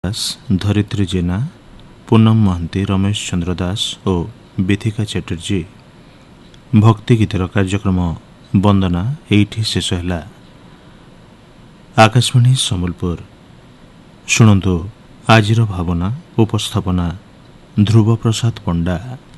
दास, धरित्री जेना, पूनम महंती, रमेश चंद्र दास और विथिका चैटर्जी। भक्ति गीतर कार्यक्रम वंदना एठी शेष है। आकाशवाणी सम्बलपुर शुणु आजिर भावना उपस्थापना ध्रुव प्रसाद पंडा।